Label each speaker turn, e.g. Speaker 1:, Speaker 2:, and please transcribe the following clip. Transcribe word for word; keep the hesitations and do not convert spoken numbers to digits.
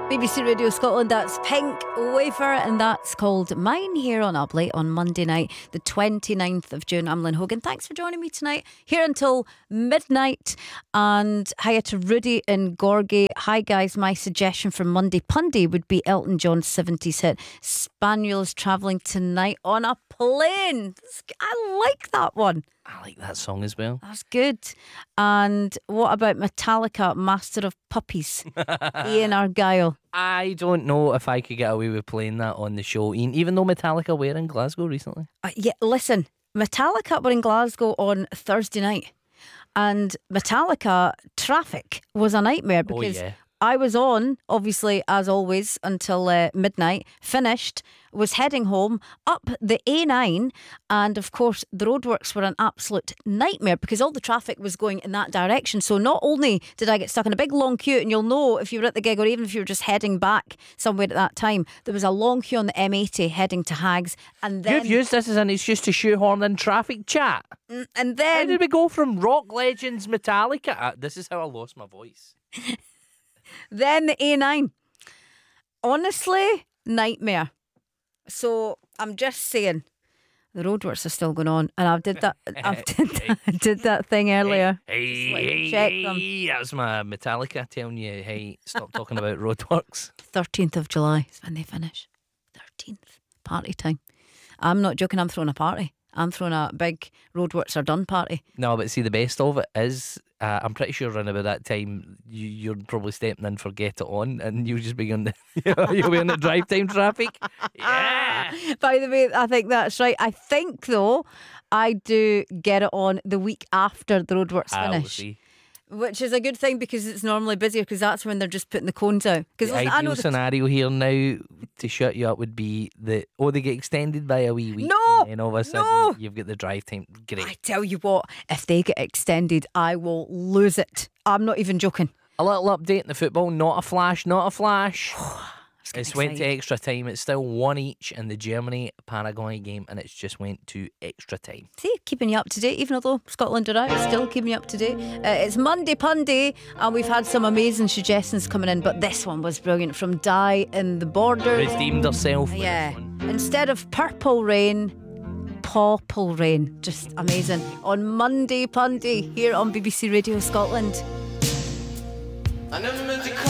Speaker 1: B B C Radio Scotland, that's Pink Wafer, and that's called Mine here on Up Late on Monday night, the twenty-ninth of June. I'm Lynn Hogan. Thanks for joining me tonight, here until midnight. And hiya to Rudy in Gorgie. Hi guys, my suggestion for Monday Pundy would be Elton John's seventies hit Spaniels Travelling Tonight on a Plane. I like that one.
Speaker 2: I like that song as well.
Speaker 1: That's good. And what about Metallica, Master of Puppies? Ian Argyle.
Speaker 2: I don't know if I could get away with playing that on the show, Ian, even though Metallica were in Glasgow recently.
Speaker 1: Uh, yeah, listen, Metallica were in Glasgow on Thursday night, and Metallica traffic was a nightmare because
Speaker 2: oh, yeah.
Speaker 1: I was on, obviously, as always, until uh, midnight, finished, was heading home, up the A nine, and of course the roadworks were an absolute nightmare because all the traffic was going in that direction. So not only did I get stuck in a big long queue, and you'll know if you were at the gig or even if you were just heading back somewhere at that time, there was a long queue on the M eighty heading to Hags, and then...
Speaker 2: You've used this as an excuse to shoehorn in traffic chat.
Speaker 1: And then...
Speaker 2: How did we go from rock legends Metallica? Uh, this is how I lost my voice.
Speaker 1: Then the A nine. Honestly, nightmare. So I'm just saying, the roadworks are still going on, and I did that. I did that, I did that thing earlier.
Speaker 2: Hey,
Speaker 1: Just
Speaker 2: hey,
Speaker 1: check
Speaker 2: hey,
Speaker 1: them.
Speaker 2: that was my Metallica telling you, hey, stop talking about roadworks.
Speaker 1: thirteenth of July is when they finish. thirteenth. Party time. I'm not joking, I'm throwing a party. I'm throwing a big roadworks are done party.
Speaker 2: No, but see, the best of it is, uh, I'm pretty sure around about that time, you, you're probably stepping in for Get It On, and you'll just be on the, you'll be on the drive time traffic. Yeah.
Speaker 1: By the way, I think that's right. I think, though, I do Get It On the week after the roadworks
Speaker 2: I'll
Speaker 1: finish.
Speaker 2: see.
Speaker 1: Which is a good thing because it's normally busier because that's when they're just putting the cones out. Because
Speaker 2: The
Speaker 1: I
Speaker 2: ideal
Speaker 1: know the
Speaker 2: scenario here now to shut you up would be that, oh, they get extended by a wee week.
Speaker 1: No,
Speaker 2: and then all of a sudden
Speaker 1: no.
Speaker 2: you've got the drive time. Great.
Speaker 1: I tell you what, if they get extended, I will lose it. I'm not even joking.
Speaker 2: A little update in the football, not a flash, not a flash.
Speaker 1: It's
Speaker 2: It's went to extra time. It's still one each in the Germany Paraguay game, and it's just went to extra time.
Speaker 1: See, keeping you up to date, even although Scotland are out, still keeping you up to date. Uh, it's Monday Punday, and we've had some amazing suggestions coming in, but this one was brilliant from Di in the Borders.
Speaker 2: Redeemed herself. with
Speaker 1: Yeah.
Speaker 2: this one.
Speaker 1: Instead of purple rain, purple rain. Just amazing. On Monday Punday here on B B C Radio Scotland.
Speaker 3: I never meant to call